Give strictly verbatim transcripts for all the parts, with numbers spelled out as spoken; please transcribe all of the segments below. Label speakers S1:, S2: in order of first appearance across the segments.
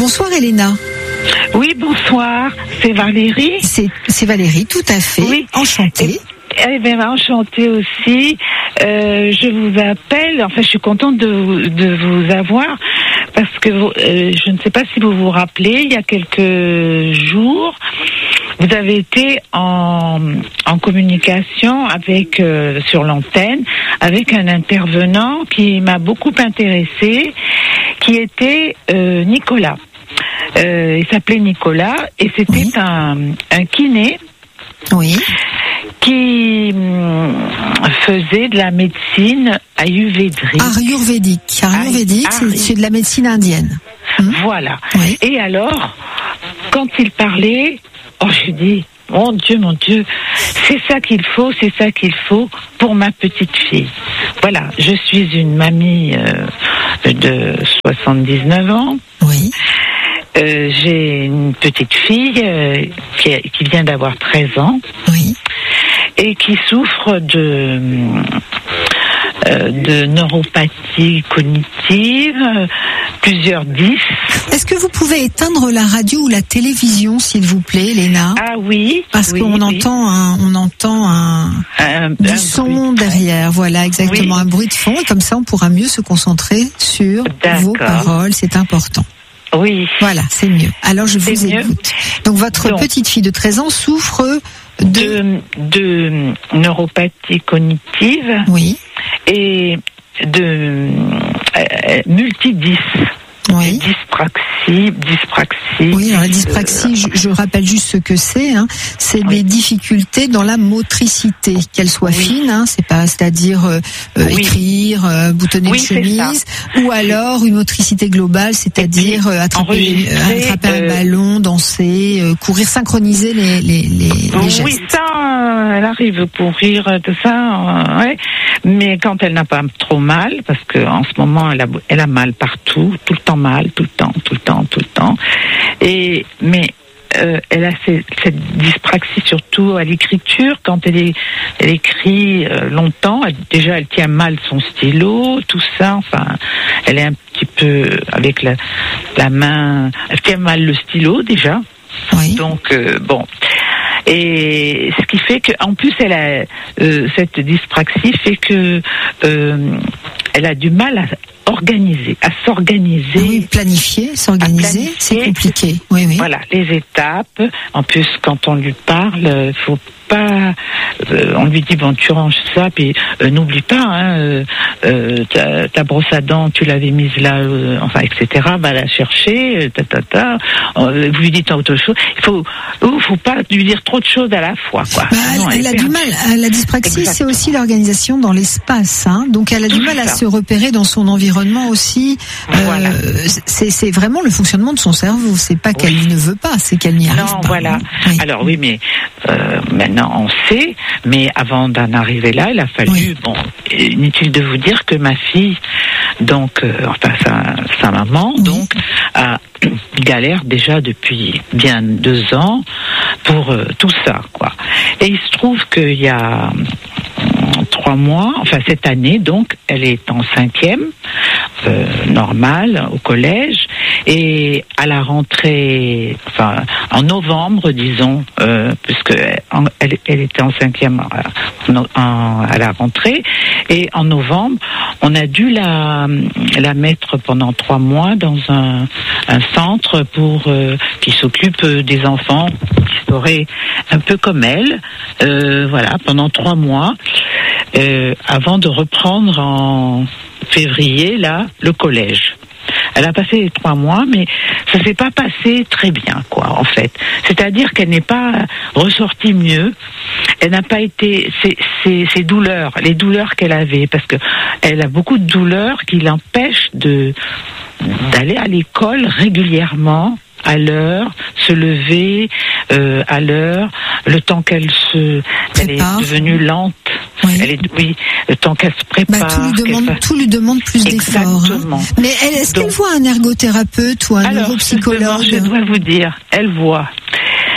S1: Bonsoir Elena.
S2: Oui, bonsoir. C'est Valérie.
S1: C'est, c'est Valérie, tout à fait. Oui. Enchantée.
S2: Eh bien, enchantée aussi. Euh, je vous appelle. Enfin, je suis contente de vous, de vous avoir parce que vous, euh, je ne sais pas si vous vous rappelez, il y a quelques jours, vous avez été en, en communication avec euh, sur l'antenne avec un intervenant qui m'a beaucoup intéressée, qui était euh, Nicolas. Euh, il s'appelait Nicolas et c'était oui. un, un kiné.
S1: Oui.
S2: Qui hum, faisait de la médecine ayurvédique.
S1: Ayurvédique. Ayurvédique, Ay- c'est, c'est de la médecine indienne. Hum.
S2: Voilà.
S1: Oui.
S2: Et alors, quand il parlait, oh, je dis, mon Dieu, mon Dieu, c'est ça qu'il faut, c'est ça qu'il faut pour ma petite fille. Voilà, je suis une mamie euh, de soixante-dix-neuf ans.
S1: Oui.
S2: Euh, j'ai une petite fille euh, qui, qui vient d'avoir treize ans.
S1: Oui.
S2: Et qui souffre de, euh, de neuropathie cognitive, euh, plusieurs dys.
S1: Est-ce que vous pouvez éteindre la radio ou la télévision, s'il vous plaît, Léna ?
S2: Ah oui.
S1: Parce
S2: oui,
S1: qu'on
S2: oui.
S1: entend un, on entend un,
S2: un
S1: du
S2: un
S1: son derrière. Voilà, exactement, oui. Un bruit de fond. Et comme ça, on pourra mieux se concentrer sur D'accord. vos paroles. C'est important.
S2: Oui.
S1: Voilà, c'est mieux. Alors, je
S2: c'est
S1: vous
S2: mieux.
S1: écoute. Donc, votre Donc. petite fille de treize ans souffre
S2: de, de, de neuropathie cognitive.
S1: Oui.
S2: Et de euh, multidys.
S1: Oui.
S2: Dyspraxie, dyspraxie.
S1: Oui, alors la dyspraxie, euh, je, je rappelle juste ce que c'est. Hein. C'est oui. des difficultés dans la motricité, qu'elle soit oui. fine, hein, c'est pas, c'est-à-dire euh, oui. écrire, euh, boutonner
S2: oui,
S1: une chemise, ou alors une motricité globale, c'est-à-dire euh, attraper, euh, attraper euh, un ballon, danser, euh, courir, synchroniser les les les, les gestes.
S2: Oui, ça, euh, elle arrive pour courir, tout ça, euh, ouais. Mais quand elle n'a pas trop mal, parce que en ce moment elle a elle a mal partout, tout le temps mal, tout le temps, tout le temps, tout le temps. Et mais euh, elle a ces, cette dyspraxie surtout à l'écriture quand elle est, elle écrit euh, longtemps. Elle, déjà, elle tient mal son stylo, tout ça. Enfin, elle est un petit peu avec la, la main. Elle tient mal le stylo déjà.
S1: Oui.
S2: Donc euh, bon. Et ce qui fait que, en plus, elle a euh, cette dyspraxie fait que euh, elle a du mal à organiser, à s'organiser.
S1: Oui, planifier, s'organiser, planifier, c'est compliqué. Oui, oui.
S2: Voilà, les étapes. En plus, quand on lui parle, il faut pas. Euh, on lui dit bon, tu ranges ça, puis euh, n'oublie pas, hein, euh, euh, ta, ta brosse à dents, tu l'avais mise là, euh, enfin, et cetera. Va la chercher, ta ta ta. Euh, vous lui dites autre chose. Il faut, il faut pas lui dire trop de choses à la fois, quoi.
S1: Bah, non, elle, elle a du mal. La dyspraxie, Exactement. C'est aussi l'organisation dans l'espace, hein. Donc, elle a Tout du mal ça. à se repérer dans son environnement aussi.
S2: Voilà.
S1: Euh, c'est, c'est vraiment le fonctionnement de son cerveau. C'est pas qu'elle oui. ne veut pas, c'est qu'elle n'y arrive
S2: non,
S1: pas.
S2: Voilà.
S1: Oui.
S2: Alors oui, mais euh, maintenant on sait. Mais avant d'en arriver là, il a fallu. Oui. Bon, inutile de vous dire que ma fille, donc, euh, enfin sa, sa maman, oui. donc, a galère déjà depuis bien deux ans pour euh, tout ça, quoi. Et il se trouve qu'il y a trois mois, enfin cette année, donc, elle est en cinquième, euh, normale, au collège, et à la rentrée, enfin, en novembre, disons, euh, puisque en, elle, elle était en cinquième en, en, à la rentrée, et en novembre, on a dû la, la mettre pendant trois mois dans un, un centre pour euh, qui s'occupe des enfants qui seraient un peu comme elle, euh, voilà, pendant trois mois. Euh, avant de reprendre en février, là, le collège. Elle a passé les trois mois, mais ça s'est pas passé très bien, quoi, en fait. C'est-à-dire qu'elle n'est pas ressortie mieux. Elle n'a pas été, ses, ses, ses douleurs, les douleurs qu'elle avait, parce que elle a beaucoup de douleurs qui l'empêchent de, d'aller à l'école régulièrement, à l'heure, se lever euh, à l'heure, le temps qu'elle se, elle est devenue lente. Oui. Elle est, oui, le temps qu'elle se prépare.
S1: Bah, tout lui demande,
S2: fasse...
S1: tout lui demande plus d'efforts. Hein. Mais elle, est-ce Donc, qu'elle voit un ergothérapeute ou un
S2: alors,
S1: neuropsychologue ?
S2: Je dois vous dire, elle voit.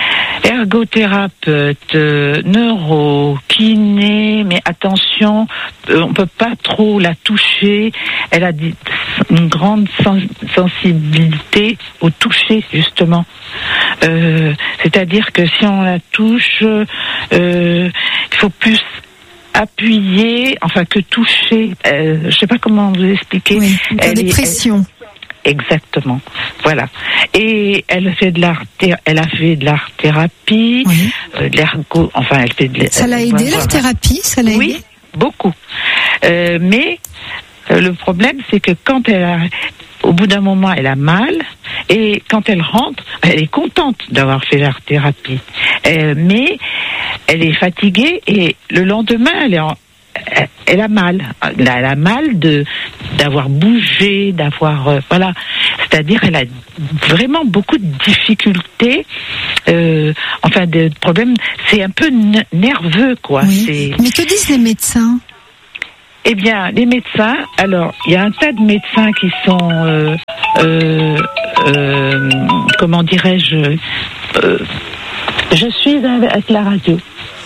S2: ergothérapeute, euh, neuro, kiné, mais attention, euh, on peut pas trop la toucher. Elle a dit, une grande sens- sensibilité au toucher, justement. Euh, c'est-à-dire que si on la touche, euh, il faut plus appuyer, enfin que toucher. Euh, je sais pas comment vous expliquer.
S1: Oui,
S2: elle
S1: des
S2: est,
S1: pressions.
S2: elle, exactement. Voilà. Et elle fait de l'art, elle a fait de l'art thérapie,
S1: Oui.
S2: euh, de l'ergo. Enfin, elle fait de.
S1: Ça l'a aidé,
S2: voilà.
S1: l'art thérapie, ça l'a
S2: Oui,
S1: aidé.
S2: beaucoup. Euh, mais euh, le problème, c'est que quand elle a, au bout d'un moment, elle a mal, et quand elle rentre, elle est contente d'avoir fait l'art thérapie. Euh, mais elle est fatiguée, et le lendemain, elle est en, elle a mal. Elle a mal de d'avoir bougé, d'avoir euh, voilà. C'est-à-dire, elle a vraiment beaucoup de difficultés. Euh, enfin, des problèmes. C'est un peu n- nerveux, quoi.
S1: Oui.
S2: C'est...
S1: Mais que disent les médecins?
S2: Eh bien, les médecins. Alors, il y a un tas de médecins qui sont, euh, euh, euh, comment dirais-je, euh, je suis avec la radio.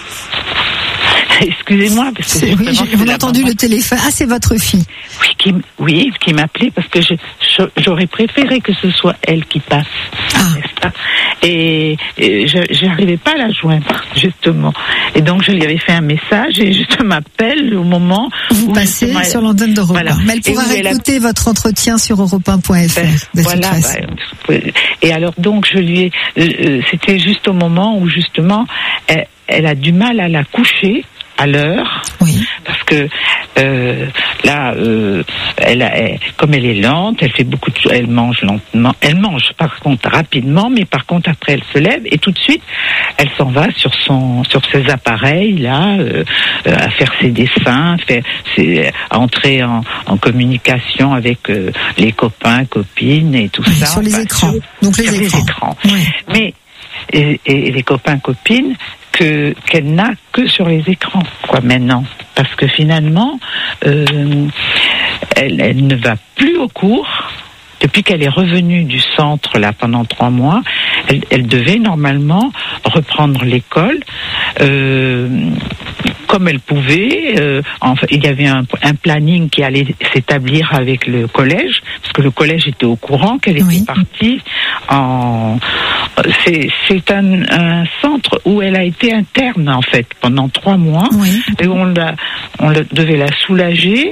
S2: Excusez-moi, parce que
S1: C'est, oui, j'ai, on a entendu
S2: maman.
S1: le téléphone. Ah, c'est votre fille.
S2: Oui, qui, oui, qui m'appelait parce que je, je, j'aurais préféré que ce soit elle qui passe,
S1: Ah.
S2: n'est-ce pas? Et, et je n'arrivais pas à la joindre, justement. Et donc, je lui avais fait un message et je m'appelle au moment
S1: Vous
S2: où
S1: passez
S2: justement,
S1: sur l'antenne d'Europe un.
S2: Voilà.
S1: Mais elle pourra
S2: Et où elle a-
S1: réécouter votre entretien sur europe un point f r.
S2: Ben,
S1: de
S2: voilà.
S1: toute façon.
S2: Ben, et alors, donc, je lui ai, euh, euh, c'était juste au moment où, justement, elle, elle a du mal à la coucher à l'heure.
S1: Oui.
S2: Parce que euh, là, euh, elle, a, elle, comme elle est lente, elle fait beaucoup de choses, elle mange lentement, elle mange par contre rapidement, mais par contre après elle se lève et tout de suite elle s'en va sur son, sur ses appareils là, euh, euh, à faire ses dessins, faire, ses, à entrer en, en communication avec euh, les copains, copines et tout
S1: Oui,
S2: ça.
S1: sur les
S2: Enfin,
S1: écrans.
S2: sur-
S1: Donc les
S2: sur
S1: écrans.
S2: les écrans.
S1: Oui.
S2: Mais et, et les copains, copines. Que, qu'elle n'a que sur les écrans, quoi, maintenant. Parce que finalement, euh, elle, elle ne va plus au cours. Depuis qu'elle est revenue du centre, là, pendant trois mois, elle, elle devait normalement reprendre l'école, euh, comme elle pouvait. Euh, enfin, il y avait un, un planning qui allait s'établir avec le collège, parce que le collège était au courant qu'elle était
S1: Oui.
S2: partie en... C'est, c'est un, un centre où elle a été interne, en fait, pendant trois mois,
S1: Oui.
S2: et où on, l'a, on la- devait la soulager.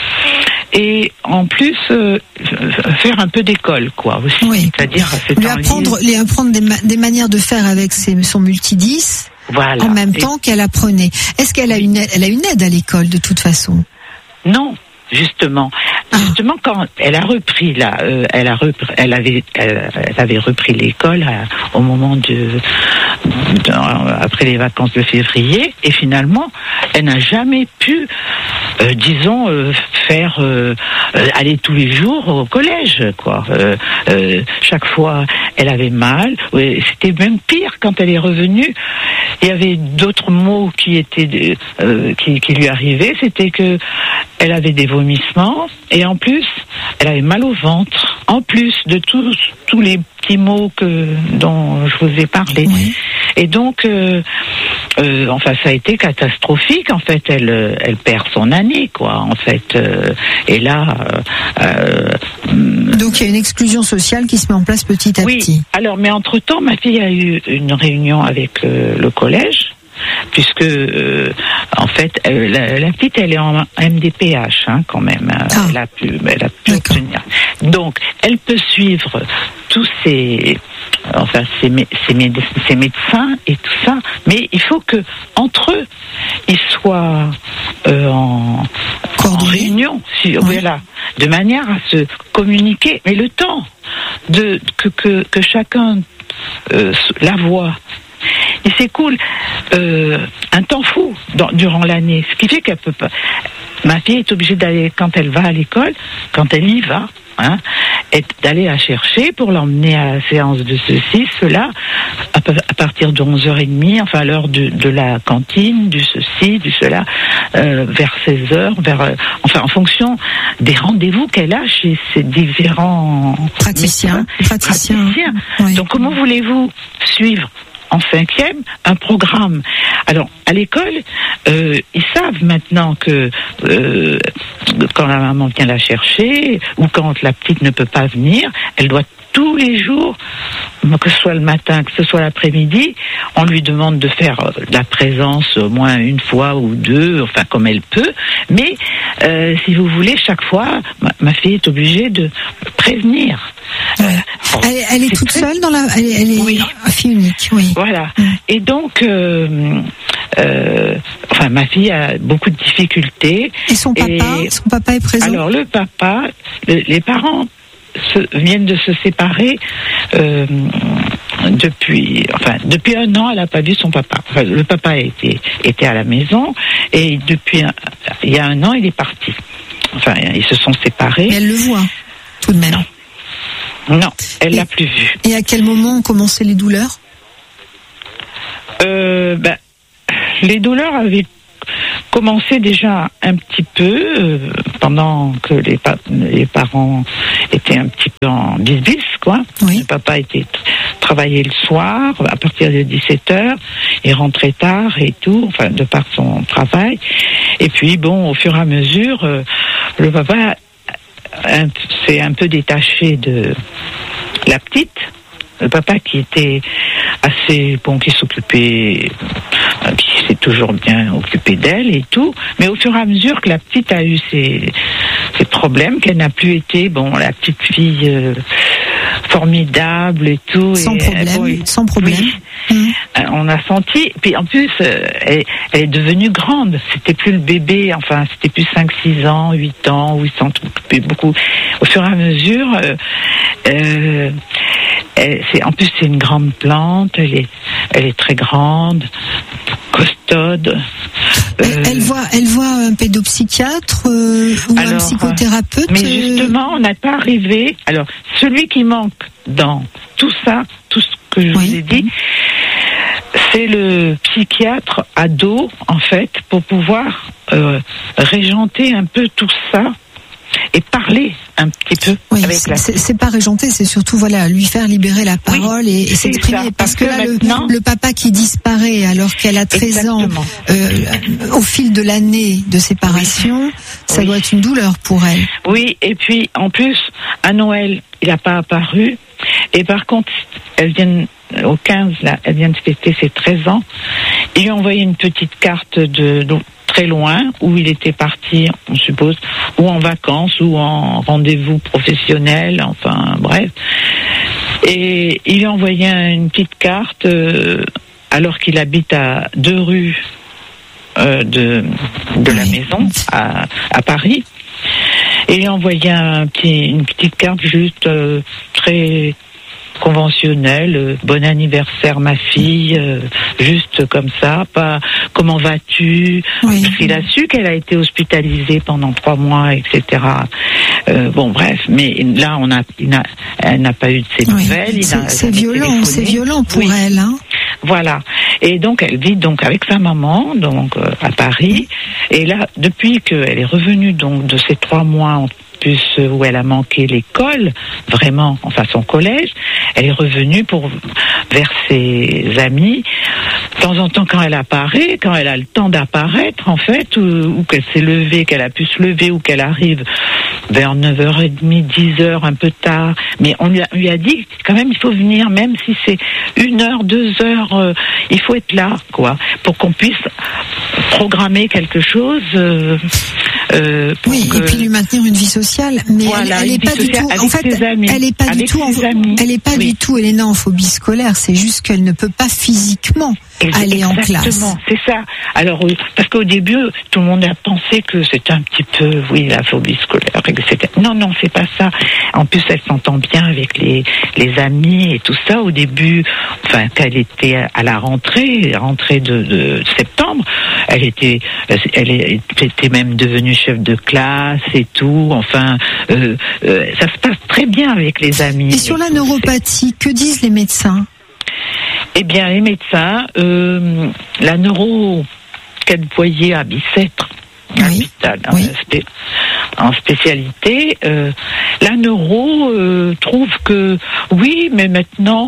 S2: Et en plus, euh, faire un peu d'école, quoi, aussi.
S1: Oui.
S2: C'est-à-dire, c'est
S1: Lui
S2: un
S1: apprendre,
S2: livre.
S1: lui apprendre des, ma- des manières de faire avec ses, son multidis
S2: Voilà.
S1: en même
S2: Et-
S1: temps qu'elle apprenait. Est-ce qu'elle a une aide, elle a une aide à l'école de toute façon?
S2: Non, justement.
S1: Ah.
S2: Justement, quand elle a repris là, euh, elle a repris, elle avait, elle, elle avait repris l'école à- au moment de, de- après les vacances de février, et finalement, elle n'a jamais pu, euh, disons, euh, faire euh, euh, aller tous les jours au collège, quoi. Euh, euh, chaque fois, elle avait mal. Oui, c'était même pire quand elle est revenue. Il y avait d'autres mots qui étaient euh, qui, qui lui arrivaient. C'était que elle avait des vomissements et en plus, elle avait mal au ventre. En plus de tous tous les petits mots que dont je vous ai parlé.
S1: Oui.
S2: Et donc, euh, euh, enfin, ça a été catastrophique. En fait, elle, euh, elle perd son année, quoi. En fait, euh, et là, euh, euh,
S1: Donc il y a une exclusion sociale qui se met en place petit à
S2: oui.
S1: petit.
S2: Alors, mais entre temps, ma fille a eu une réunion avec euh, le collège. Puisque, euh, en fait, euh, la, la petite, elle est en M D P H, hein, quand même.
S1: Ah.
S2: Elle a pu, elle a pu
S1: D'accord.
S2: obtenir. Donc, elle peut suivre tous ces, enfin, ces, mé- ces, méde- ces médecins et tout ça, mais il faut que entre eux, ils soient euh, en, en
S1: Coordonnés.
S2: réunion, si,
S1: Oui.
S2: voilà, de manière à se communiquer. Mais le temps de que que, que chacun euh, la voit. Il s'écoule euh, un temps fou dans, durant l'année, ce qui fait qu'elle peut pas. Ma fille est obligée d'aller, quand elle va à l'école, quand elle y va, hein, et d'aller la chercher pour l'emmener à la séance de ceci, cela, à, à partir de onze heures trente, enfin à l'heure de, de la cantine, du ceci, du cela, euh, vers seize heures, vers, euh, enfin en fonction des rendez-vous qu'elle a chez ces différents
S1: Praticiens,
S2: médecins,
S1: praticiens.
S2: praticiens.
S1: Oui.
S2: Donc comment voulez-vous suivre en cinquième un programme. Alors, à l'école, euh, ils savent maintenant que euh, quand la maman vient la chercher, ou quand la petite ne peut pas venir, elle doit tous les jours, que ce soit le matin, que ce soit l'après-midi, on lui demande de faire de la présence au moins une fois ou deux, enfin comme elle peut, mais euh, si vous voulez, chaque fois, ma, ma fille est obligée de prévenir.
S1: Ouais. Bon, elle, elle est toute très... seule dans la, elle, elle est
S2: oui.
S1: fille unique, oui.
S2: Voilà. Mm. Et donc, euh, euh, enfin, ma fille a beaucoup de difficultés.
S1: Et son papa, et... son papa est présent.
S2: Alors le papa, le, les parents se, viennent de se séparer euh, depuis, enfin, depuis un an, elle n'a pas vu son papa. Enfin, le papa était, était à la maison et depuis, un, il y a un an, il est parti. Enfin, ils se sont séparés.
S1: Mais elle le voit, tout de même.
S2: Non. Non, elle l'a plus vu.
S1: Et à quel moment ont commencé les douleurs ?
S2: euh, ben, Les douleurs avaient commencé déjà un petit peu euh, pendant que les, pa- les parents étaient un petit peu en bis-bis, quoi.
S1: Oui.
S2: Le papa était travaillait le soir à partir de dix-sept heures, il rentrait tard et tout, enfin de par son travail. Et puis bon, au fur et à mesure, euh, le papa s'est un peu détaché de la petite. Le papa qui était assez bon, qui s'occupait, qui s'est toujours bien occupé d'elle et tout, mais au fur et à mesure que la petite a eu ses, ses problèmes, qu'elle n'a plus été, bon, la petite fille euh, formidable et tout.
S1: Sans
S2: et,
S1: problème,
S2: bon, et,
S1: sans problème.
S2: Oui,
S1: mmh.
S2: On a senti, puis en plus, euh, elle, elle est devenue grande, c'était plus le bébé, enfin, c'était plus cinq six ans, huit ans, où ils s'en occupaient beaucoup. Au fur et à mesure, euh, euh, elle, c'est, en plus, c'est une grande plante, elle est, elle est très grande, costaude.
S1: Elle, euh, elle voit, elle voit un pédopsychiatre euh, ou alors, un psychothérapeute.
S2: Mais justement, on n'a pas arrivé. Alors, celui qui manque dans tout ça, tout ce que je oui. vous ai dit, c'est le psychiatre ado, en fait, pour pouvoir euh, régenter un peu tout ça et parler un petit peu
S1: oui,
S2: avec
S1: c'est,
S2: la
S1: c'est, c'est pas régenter, c'est surtout voilà lui faire libérer la parole oui, et, et s'exprimer ça, parce, parce que, que là maintenant, le, le papa qui disparaît alors qu'elle a treize exactement. ans euh, au fil de l'année de séparation, oui. ça oui. doit être une douleur pour elle.
S2: Oui, et puis en plus à Noël, il n'a pas apparu et par contre, elle vient au quinze là, elle vient de fêter ses treize ans. Il lui a envoyé une petite carte de donc, très loin, où il était parti, on suppose, ou en vacances, ou en rendez-vous professionnel, enfin, bref. Et il lui a envoyé une petite carte, euh, alors qu'il habite à deux rues euh, de, de la maison, à, à Paris. Et il lui a envoyé un petit, une petite carte juste euh, très conventionnel, euh, bon anniversaire ma fille, euh, juste comme ça, pas comment vas-tu, oui. Parce qu'il a su qu'elle a été hospitalisée pendant trois mois, et cetera. Euh, bon bref, mais là on a, il n'a, elle n'a pas eu de ses oui. nouvelles. Il
S1: c'est,
S2: a,
S1: c'est violent, téléphoné. C'est violent pour oui. elle. Hein.
S2: Voilà. Et donc elle vit donc avec sa maman, donc euh, à Paris. Et là, depuis qu'elle est revenue donc de ces trois mois en plus où elle a manqué l'école, vraiment, enfin son collège, elle est revenue pour vers ses amis. De temps en temps, quand elle apparaît, quand elle a le temps d'apparaître, en fait, ou, ou qu'elle s'est levée, qu'elle a pu se lever, ou qu'elle arrive vers neuf heures trente, dix heures, un peu tard. Mais on lui a, lui a dit, quand même, il faut venir, même si c'est une heure, deux heures, euh, il faut être là, quoi, pour qu'on puisse programmer quelque chose. Euh, euh,
S1: oui,
S2: que...
S1: et puis lui maintenir une vie sociale. Mais voilà, elle n'est pas du tout. En fait, elle n'est pas du tout. En, elle n'est pas oui. du tout. Elena en phobie scolaire. C'est juste qu'elle ne peut pas physiquement aller en classe.
S2: Exactement, c'est ça. Alors, parce qu'au début, tout le monde a pensé que c'était un petit peu, oui, la phobie scolaire, et cetera. Non, non, c'est pas ça. En plus, elle s'entend bien avec les, les amis et tout ça. Au début, enfin, quand elle était à la rentrée, rentrée de, de septembre, elle était, elle était même devenue chef de classe et tout. Enfin, euh, euh, ça se passe très bien avec les amis.
S1: Et sur la neuropathie, que disent les médecins ?
S2: Eh bien, les médecins, euh, la neuro qu'elle voyait à Bicêtre,
S1: oui.
S2: à l'hôpital,
S1: oui.
S2: spé- en spécialité, euh, la neuro euh, trouve que oui, mais maintenant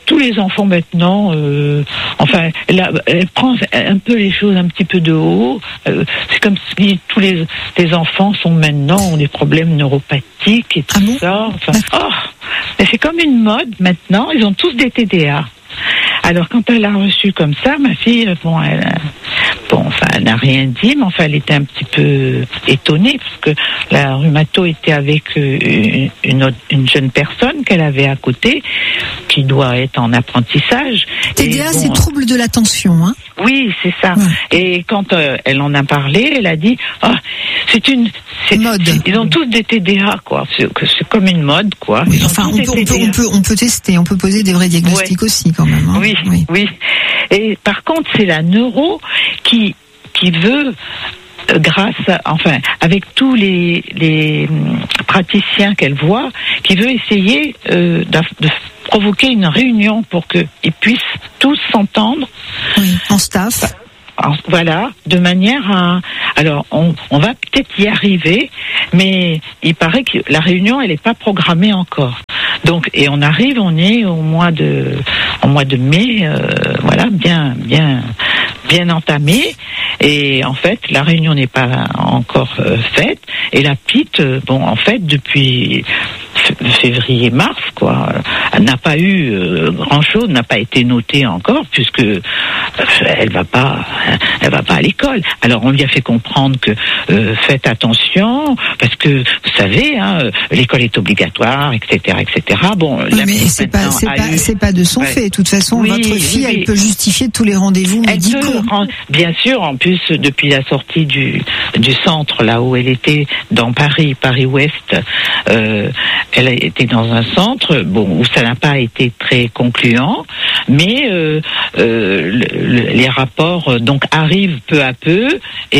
S2: tous les enfants maintenant, euh, enfin, elle, elle prend un peu les choses un petit peu de haut. Euh, c'est comme si tous les, les enfants sont maintenant ont des problèmes neuropathiques et tout ah bon ça. Enfin, oh, mais c'est comme une mode maintenant. Ils ont tous des T D A. Alors quand elle a reçu comme ça, ma fille, bon, elle, bon, enfin, elle n'a rien dit, mais enfin, elle était un petit peu étonnée parce que la rhumato était avec une, une, autre, une jeune personne qu'elle avait à côté, qui doit être en apprentissage.
S1: T D A, bon, c'est trouble de l'attention, hein?
S2: Oui, c'est ça. Ouais. Et quand euh, elle en a parlé, elle a dit, oh, c'est une c'est, mode. C'est, ils ont tous des T D A, quoi. C'est, c'est comme une mode, quoi.
S1: Oui, enfin, on peut, on peut, on peut, on peut tester, on peut poser des vrais diagnostics ouais. aussi, quand même. Hein.
S2: Oui, oui, oui. Et par contre, c'est la neuro qui qui veut, euh, grâce, à, enfin, avec tous les les praticiens qu'elle voit, qui veut essayer euh, de, de provoquer une réunion pour qu'ils puissent tous s'entendre.
S1: Oui, en staff.
S2: Voilà, de manière à... Alors, on, on va peut-être y arriver, mais il paraît que la réunion, elle n'est pas programmée encore. Donc, et on arrive, on est au mois de, au mois de mai, euh, voilà, bien, bien, bien entamé. Et en fait, la réunion n'est pas encore euh, faite. Et la petite, euh, bon, en fait, depuis février-mars, quoi, elle n'a pas eu euh, grand-chose, n'a pas été notée encore, puisque euh, elle va pas, elle va pas à l'école. Alors on lui a fait comprendre que euh, faites attention, parce que vous savez, hein, l'école est obligatoire, et cetera, et cetera. Bon,
S1: oui, mais c'est pas, c'est pas, eu... c'est pas de son ouais. fait. De toute façon, oui, votre fille, oui, elle peut justifier tous les rendez-vous médicaux.
S2: Peut, bien sûr, en plus depuis la sortie du du centre, là où elle était dans Paris, Paris-Ouest. Euh, Elle a été dans un centre, bon, où ça n'a pas été très concluant, mais euh, euh, le, le, les rapports donc arrivent peu à peu,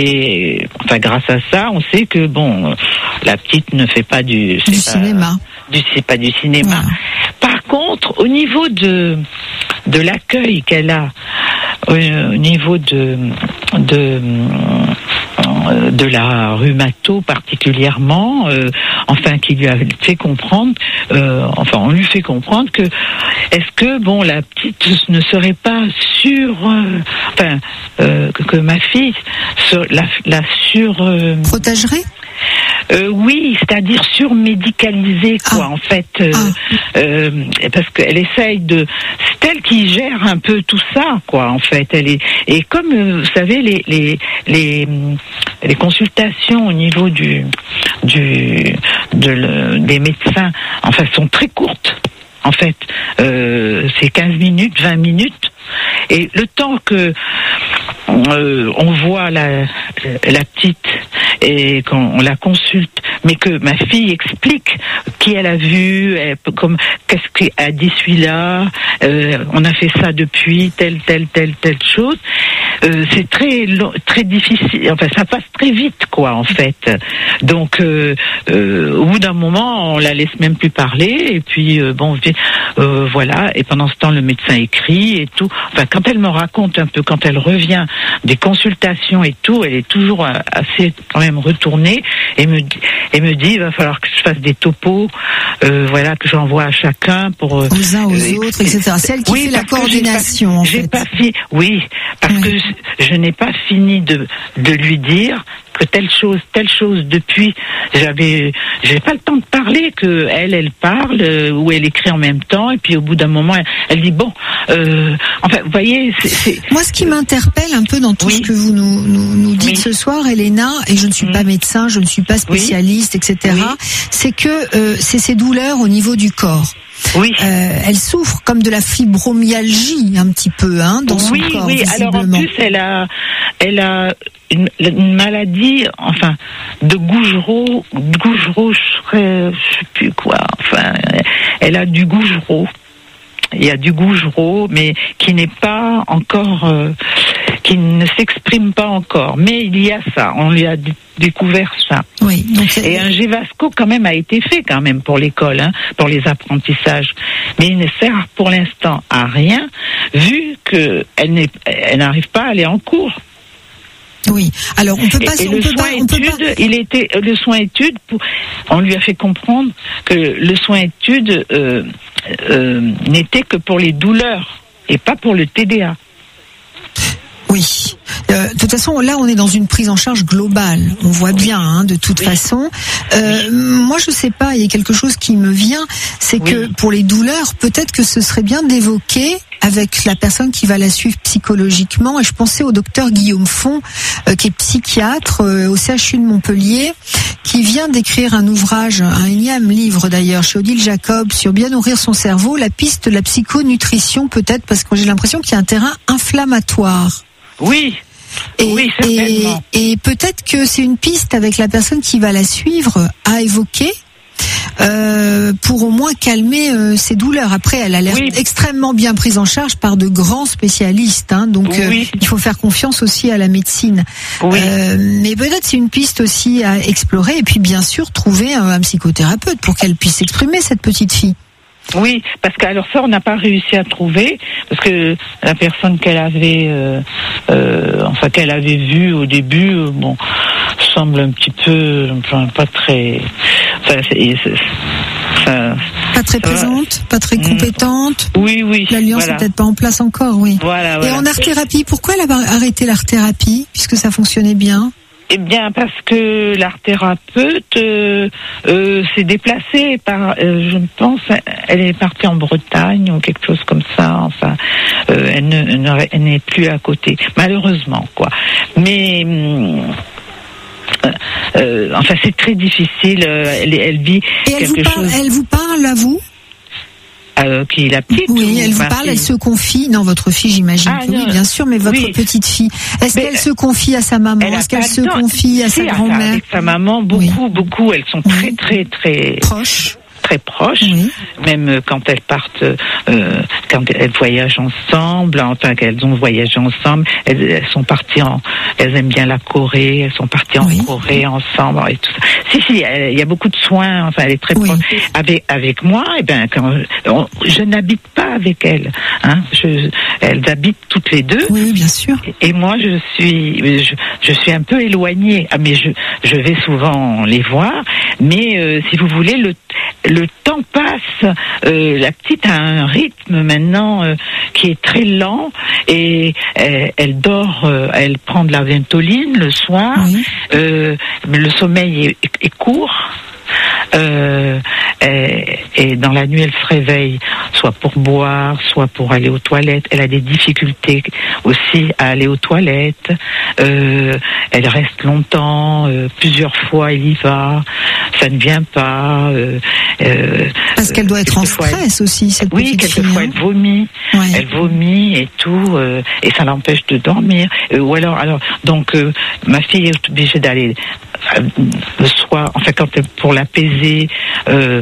S2: et enfin grâce à ça, on sait que bon, la petite ne fait pas du,
S1: du pas, cinéma,
S2: du c'est pas du cinéma. Voilà. Par contre, au niveau de de l'accueil qu'elle a, au, au niveau de de de la rhumato particulièrement, euh, enfin qui lui a fait comprendre, euh, enfin on lui fait comprendre que est-ce que bon la petite ne serait pas sur, euh, enfin euh, que, que ma fille sur, la, la sur euh,
S1: protégerait.
S2: Euh, oui, c'est-à-dire surmédicalisée, quoi, ah. en fait, euh, ah. euh, parce qu'elle essaye de, c'est elle qui gère un peu tout ça, quoi, en fait. Elle est, et comme euh, vous savez, les les les les consultations au niveau du du de le, des médecins, enfin, sont très courtes. En fait, euh, c'est quinze minutes, vingt minutes, et le temps que euh, on voit la la petite et qu'on la consulte, mais que ma fille explique qui elle a vu, elle, comme qu'est-ce qu'a dit celui-là, euh, on a fait ça depuis telle telle telle telle chose. Euh, c'est très très difficile. Enfin, ça passe très vite, quoi, en fait. Donc, euh, euh, au bout d'un moment, on la laisse même plus parler. Et puis, euh, bon, euh, voilà. Et pendant ce temps, le médecin écrit et tout. Enfin, quand elle me raconte un peu, quand elle revient des consultations et tout, elle est toujours assez quand même retournée et me et me dit, il va falloir que je fasse des topos, euh, voilà, que j'envoie à chacun pour
S1: aux uns aux euh, autres, et cetera. Celle qui oui, fait la coordination.
S2: J'ai pas,
S1: en fait.
S2: j'ai pas fi- oui, parce oui. que je n'ai pas fini de de lui dire que telle chose, telle chose depuis, j'avais, j'avais pas le temps de parler, que elle, elle parle, euh, ou elle écrit en même temps, et puis au bout d'un moment, elle, elle dit bon, euh, enfin, vous voyez, c'est, c'est...
S1: Moi, ce qui m'interpelle un peu dans tout oui. ce que vous nous, nous, nous dites oui. ce soir, Elena, et je ne suis mmh. pas médecin, je ne suis pas spécialiste, oui. et cetera, oui. c'est que euh, c'est ces douleurs au niveau du corps.
S2: Oui.
S1: Euh, elle souffre comme de la fibromyalgie un petit peu, hein, dans son
S2: oui,
S1: corps.
S2: Oui, oui. Alors en plus, elle a, elle a une, une maladie, enfin, de Gougerot, Gougerot, je serais, je sais plus quoi. Enfin, elle a du Gougerot. Il y a du Gougerot, mais qui n'est pas encore, euh, qui ne s'exprime pas encore. Mais il y a ça. On lui a d- découvert ça.
S1: Oui. Donc c'est...
S2: Et un Gévasco quand même a été fait quand même pour l'école, hein, pour les apprentissages. Mais il ne sert pour l'instant à rien, vu que elle n'est, elle n'arrive pas à aller en cours.
S1: Oui. Alors on peut pas.
S2: Et, et
S1: on
S2: le
S1: peut
S2: soin
S1: pas, on
S2: étude,
S1: peut pas...
S2: il était le soin étude. Pour, on lui a fait comprendre que le soin étude, euh, euh, n'était que pour les douleurs et pas pour le T D A.
S1: Oui. Euh, de toute façon, là, on est dans une prise en charge globale. On voit bien, hein, de toute oui. façon. Euh, oui. Moi, je sais pas. Il y a quelque chose qui me vient, c'est oui. que pour les douleurs, peut-être que ce serait bien d'évoquer avec la personne qui va la suivre psychologiquement. Et je pensais au docteur Guillaume Font, euh, qui est psychiatre euh, au C H U de Montpellier, qui vient d'écrire un ouvrage, un énième livre d'ailleurs, chez Odile Jacob, sur bien nourrir son cerveau, la piste de la psychonutrition peut-être, parce que j'ai l'impression qu'il y a un terrain inflammatoire.
S2: Oui.
S1: Et,
S2: oui, certainement.
S1: Et, et peut-être que c'est une piste avec la personne qui va la suivre à évoquer euh, pour au moins calmer euh, ses douleurs. Après, elle a l'air oui. extrêmement bien prise en charge par de grands spécialistes, hein, donc oui. euh, il faut faire confiance aussi à la médecine.
S2: Oui.
S1: Euh, mais peut-être c'est une piste aussi à explorer et puis bien sûr trouver un, un psychothérapeute pour qu'elle puisse s'exprimer, cette petite fille.
S2: Oui, parce qu'alors ça, on n'a pas réussi à trouver, parce que la personne qu'elle avait, euh, euh, enfin qu'elle avait vue au début, euh, bon, semble un petit peu, enfin, pas très, enfin, c'est, c'est, ça,
S1: pas très présente, pas très compétente.
S2: Oui, oui.
S1: L'alliance
S2: voilà.
S1: n'est peut-être pas en place encore, oui.
S2: Voilà, voilà.
S1: Et en art-thérapie, pourquoi elle a arrêté l'art-thérapie, puisque ça fonctionnait bien?
S2: Eh bien, parce que l'art thérapeute euh, euh, s'est déplacée par, euh, je pense, elle est partie en Bretagne ou quelque chose comme ça. Enfin, euh, elle, ne, elle n'est plus à côté, malheureusement, quoi. Mais euh, euh, enfin, c'est très difficile. Elle, elle vit
S1: Et elle
S2: quelque
S1: vous parle,
S2: chose.
S1: Elle vous parle à vous?
S2: Euh, qui est la petite.
S1: Oui, elle vous parle, fille. Elle se confie. Non, votre fille, j'imagine ah, que non, oui, bien sûr, mais votre oui. petite fille. Est-ce mais qu'elle se confie à sa maman? Est-ce qu'elle se confie à sa grand-mère?
S2: Avec sa maman, beaucoup, oui. beaucoup. Elles sont très, oui. très, très
S1: proches.
S2: Très proches, oui. Même quand elles partent, euh, quand elles voyagent ensemble, enfin qu'elles ont voyagé ensemble, elles, elles sont parties en, elles aiment bien la Corée, elles sont parties en oui. Corée ensemble et tout ça. Si si, il y a beaucoup de soins, enfin elle est très oui. proche. Avec avec moi, et eh ben quand on, je n'habite pas avec elles, hein, je, elles habitent toutes les deux.
S1: Oui, bien sûr.
S2: Et, et moi je suis, je, je suis un peu éloignée. Ah mais je je vais souvent les voir, mais euh, si vous voulez le le temps passe, euh, la petite a un rythme maintenant euh, qui est très lent et euh, elle dort, euh, elle prend de la ventoline le soir, oui. euh, le sommeil est, est court. Euh, et, et dans la nuit elle se réveille soit pour boire, soit pour aller aux toilettes. Elle a des difficultés aussi à aller aux toilettes. Euh, elle reste longtemps, euh, plusieurs fois elle y va, ça ne vient pas. Euh, euh,
S1: Parce qu'elle doit être en stress elle, aussi, cette
S2: oui,
S1: petite fille.
S2: Oui, quelquefois elle vomit, ouais. elle vomit et tout, euh, et ça l'empêche de dormir. Euh, ou alors, alors, donc euh, ma fille est obligée d'aller euh, le soir, enfin quand elle, pour l'apaiser, euh,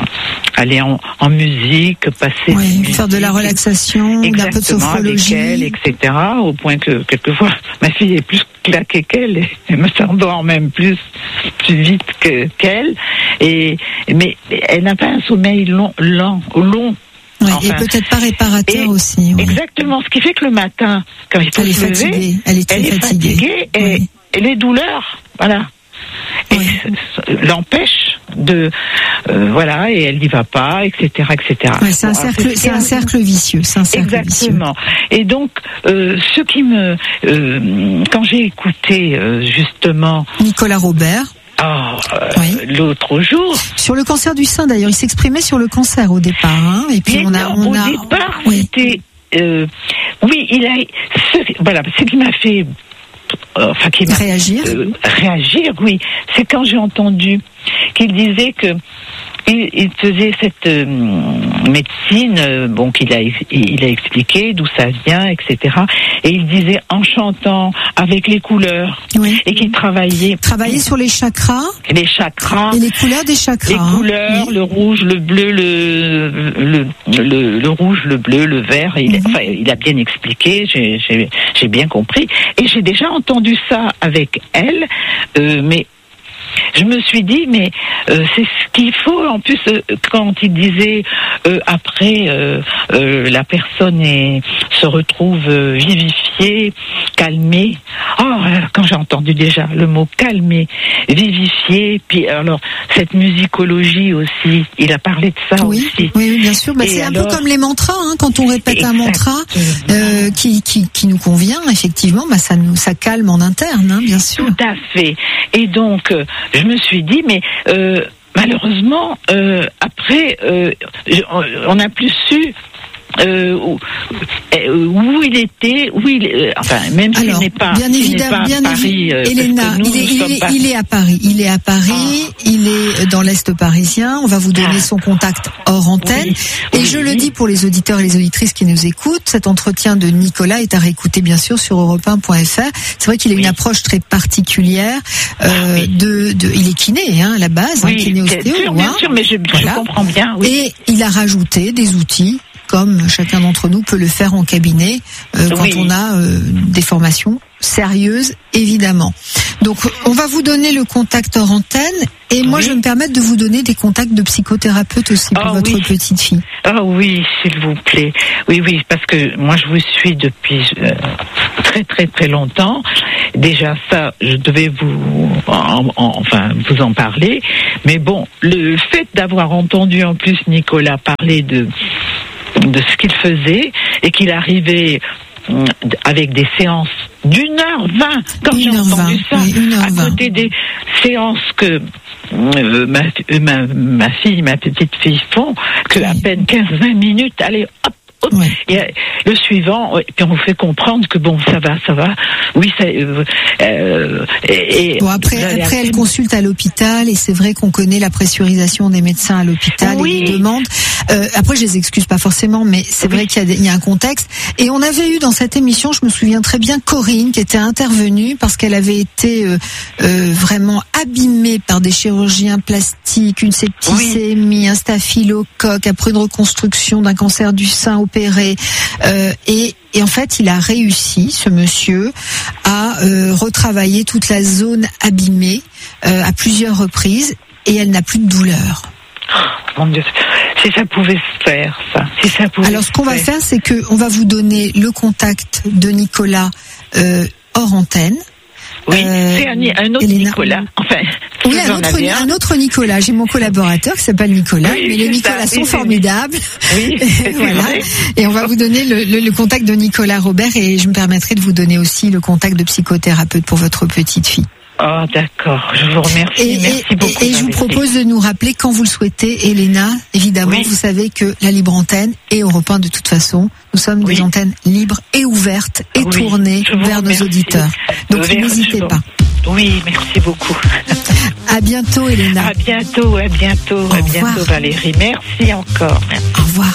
S2: aller en, en musique, passer
S1: oui,
S2: musique,
S1: faire de la relaxation, un peu de sophrologie,
S2: avec elle, et cetera. Au point que quelquefois ma fille est plus claquée qu'elle et, et me s'endort même plus plus vite que qu'elle. Et mais elle n'a pas un sommeil long, lent, long.
S1: Oui, enfin, et peut-être pas réparateur aussi. Oui.
S2: Exactement. Ce qui fait que le matin, quand il faut
S1: elle
S2: se
S1: est fatiguée.
S2: lever,
S1: elle est très
S2: elle est
S1: fatiguée.
S2: fatiguée et, oui. et les douleurs, voilà. Et oui. l'empêche de euh, voilà et elle n'y va pas, et cetera, et cetera.
S1: Ouais, c'est un cercle, c'est un cercle vicieux, c'est un cercle
S2: exactement.
S1: Vicieux.
S2: Et donc euh, ce qui me euh, quand j'ai écouté euh, justement
S1: Nicolas Robert.
S2: Oh, euh, oui. L'autre jour.
S1: Sur le cancer du sein, d'ailleurs, il s'exprimait sur le cancer au départ, hein. Et puis
S2: Bien
S1: on a, on
S2: au
S1: a.
S2: départ, oui. c'était, euh, oui, il a, ce, voilà, ce qui m'a fait. Enfin, qui m'a,
S1: réagir.
S2: Euh, réagir, oui. C'est quand j'ai entendu qu'il disait que il, il faisait cette euh, médecine, euh, bon, qu'il a, il a expliqué d'où ça vient, et cetera. Et il disait en chantant avec les couleurs,
S1: oui.
S2: et qu'il travaillait.
S1: Travailler sur les chakras.
S2: Les chakras.
S1: Et les couleurs des chakras.
S2: Les couleurs, oui. le rouge, le bleu, le le, le le rouge, le bleu, le vert. Il, mm-hmm. Enfin, il a bien expliqué. J'ai, j'ai, j'ai bien compris. Et j'ai déjà entendu ça avec elle, euh, mais. Je me suis dit, mais euh, c'est ce qu'il faut. En plus, euh, quand il disait euh, après, euh, euh, la personne est, se retrouve euh, vivifiée, calmée. Oh, quand j'ai entendu déjà le mot calmée, vivifiée, puis alors cette musicologie aussi. Il a parlé de ça
S1: oui,
S2: aussi.
S1: Oui, bien bien sûr. Bah, c'est alors, un peu comme les mantras, hein, quand on répète exactement. un mantra euh, qui, qui qui nous convient, effectivement, bah ça nous ça calme en interne, hein, bien sûr.
S2: Tout à fait. Et donc, euh, je me suis dit, mais euh, malheureusement, euh, après, euh, on n'a plus su. Euh, où, où il était, où il est, enfin même s'il n'est pas,
S1: bien évidemment, bien à Paris, euh, Elena, nous, il, est, il, est, pas... il est à Paris, il est à Paris, ah. il est dans l'Est parisien. On va vous donner ah. son contact hors antenne. Oui. Et oui. je le dis pour les auditeurs et les auditrices qui nous écoutent, cet entretien de Nicolas est à réécouter bien sûr sur europe un point f r. C'est vrai qu'il a oui. une approche très particulière. Euh, ah, oui. de, de, il est kiné hein, à la base,
S2: oui,
S1: hein, kiné ostéo.
S2: Sûr, bien hein. sûr, mais je, voilà. je comprends bien. Oui.
S1: Et il a rajouté des outils, comme chacun d'entre nous peut le faire en cabinet euh, quand oui. on a euh, des formations sérieuses, évidemment. Donc, on va vous donner le contact hors antenne, et moi, oui. je vais me permettre de vous donner des contacts de psychothérapeutes aussi pour oh, votre oui. petite fille.
S2: Oh oui, s'il vous plaît. Oui, oui, parce que moi, je vous suis depuis euh, très, très, très longtemps. Déjà, ça, je devais vous, en, en, enfin, vous en parler. Mais bon, le fait d'avoir entendu en plus Nicolas parler de de ce qu'il faisait et qu'il arrivait avec des séances d'une heure vingt, comme j'ai entendu ça,
S1: oui,
S2: à côté des séances que euh, ma, ma, ma fille, ma petite fille font, que oui. à peine quinze à vingt minutes, allez, hop, hop, oui. et euh, le suivant, et puis on vous fait comprendre que bon, ça va, ça va, oui, ça, euh, euh, et,
S1: bon, après, après elle consulte à l'hôpital, et c'est vrai qu'on connaît la pressurisation des médecins à l'hôpital oui. et les demandes. Euh, après, je les excuse pas forcément, mais c'est oui. vrai qu'il y a, des, il y a un contexte. Et on avait eu dans cette émission, je me souviens très bien, Corinne qui était intervenue parce qu'elle avait été euh, euh, vraiment abîmée par des chirurgiens plastiques, une septicémie, oui. un staphylocoque, après une reconstruction d'un cancer du sein opéré. Euh, et, et en fait, il a réussi, ce monsieur, à euh, retravailler toute la zone abîmée euh, à plusieurs reprises, et elle n'a plus de douleur.
S2: Oh, mon Dieu. Si ça pouvait se faire, ça. Si ça pouvait
S1: Alors, ce qu'on
S2: faire.
S1: va faire, c'est que on va vous donner le contact de Nicolas euh, hors antenne.
S2: Oui, euh, c'est un, un autre Elena. Nicolas. Enfin,
S1: oui, un autre, un. un autre Nicolas. J'ai mon collaborateur qui s'appelle Nicolas, oui, mais les Nicolas ça, sont oui, formidables.
S2: Oui,
S1: voilà. Vrai. Et on va vous donner le, le, le contact de Nicolas Robert, et je me permettrai de vous donner aussi le contact de psychothérapeute pour votre petite fille.
S2: Oh, d'accord. Je vous remercie.
S1: Et,
S2: Merci
S1: et,
S2: beaucoup.
S1: Et, et je vous propose de nous rappeler quand vous le souhaitez, Elena. Évidemment, oui. vous savez que la Libre Antenne et Europe un, de toute façon, nous sommes oui. des antennes libres et ouvertes et oui. tournées vers remercie. nos auditeurs. Donc, Vers, n'hésitez pas.
S2: Oui, merci beaucoup.
S1: À bientôt, Elena.
S2: À bientôt, à bientôt, Au à bientôt, revoir. Valérie. Merci encore. Merci.
S1: Au revoir.